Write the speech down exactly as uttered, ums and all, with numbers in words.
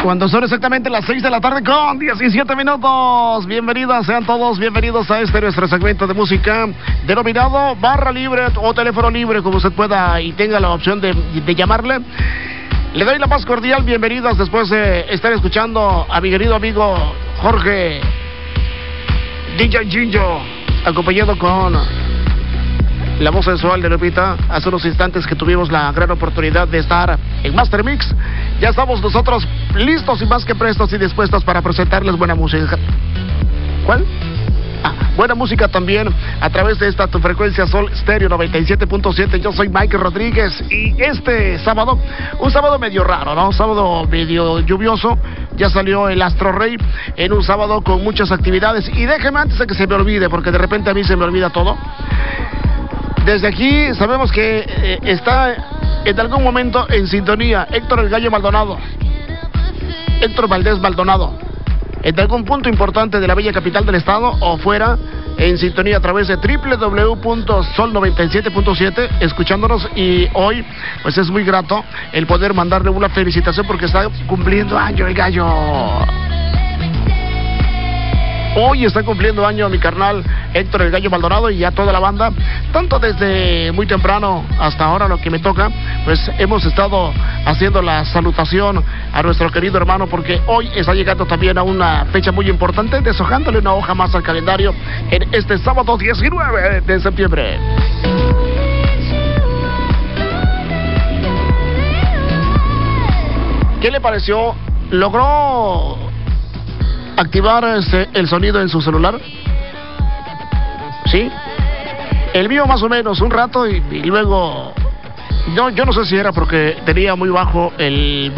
Cuando son exactamente las seis de la tarde con diecisiete minutos. Bienvenidas sean todos, bienvenidos a este nuestro segmento de música denominado Barra Libre o Teléfono Libre, como usted pueda y tenga la opción de, de llamarle. Le doy la más cordial bienvenidas después de estar escuchando a mi querido amigo Jorge D J Jinjo, acompañado con la voz sensual de Lupita. Hace unos instantes que tuvimos la gran oportunidad de estar en Master Mix. Ya estamos nosotros listos y más que prestos y dispuestos para presentarles buena música. ¿Cuál? Ah, buena música también a través de esta tu frecuencia Sol Stereo noventa y siete punto siete. Yo soy Mike Rodríguez y este sábado, un sábado medio raro, ¿no? Un sábado medio lluvioso. Ya salió el Astro Rey en un sábado con muchas actividades. Y déjeme antes de que se me olvide, porque de repente a mí se me olvida todo. Desde aquí sabemos que eh, está en algún momento en sintonía Héctor el Gallo Maldonado, Héctor Valdés Maldonado, en algún punto importante de la bella capital del estado o fuera, en sintonía a través de doble u doble u doble u punto sol noventa y siete punto siete, escuchándonos. Y hoy pues es muy grato el poder mandarle una felicitación porque está cumpliendo año el gallo. Hoy está cumpliendo año mi carnal Héctor el Gallo Maldonado y ya toda la banda, tanto desde muy temprano hasta ahora lo que me toca, pues hemos estado haciendo la salutación a nuestro querido hermano, porque hoy está llegando también a una fecha muy importante, deshojándole una hoja más al calendario en este sábado diecinueve de septiembre. ¿Qué le pareció? ¿Logró activar este, el sonido en su celular? ¿Sí? El mío más o menos, un rato y, y luego... No, yo no sé si era porque tenía muy bajo el